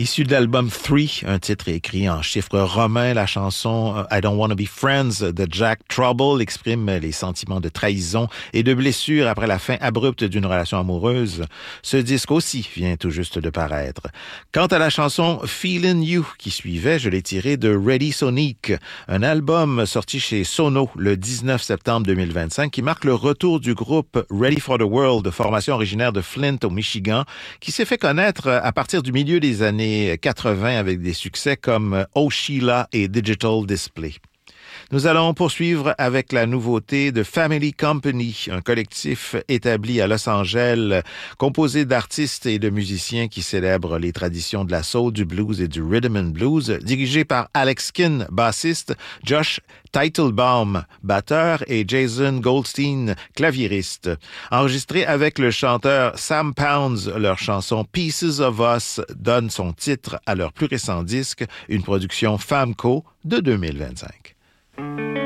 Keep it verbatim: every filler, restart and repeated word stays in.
Issu de l'album Three, un titre écrit en chiffres romains, la chanson I Don't Wanna Be Friends de Jack Trouble exprime les sentiments de trahison et de blessure après la fin abrupte d'une relation amoureuse. Ce disque aussi vient tout juste de paraître. Quant à la chanson Feelin' You qui suivait, je l'ai tirée de Ready Sonic, un album sorti chez Sono le dix-neuf septembre deux mille vingt-cinq qui marque le retour du groupe Ready for the World, formation originaire de Flint au Michigan, qui s'est fait connaître à partir du milieu des années quatre-vingts avec des succès comme Oh Sheila et Digital Display. Nous allons poursuivre avec la nouveauté de Family Company, un collectif établi à Los Angeles, composé d'artistes et de musiciens qui célèbrent les traditions de la soul, du blues et du rhythm and blues, dirigé par Alex Kin, bassiste, Josh Teitelbaum, batteur, et Jason Goldstein, claviériste. Enregistré avec le chanteur Sam Pounds, leur chanson Pieces of Us donne son titre à leur plus récent disque, une production Famco de deux mille vingt-cinq.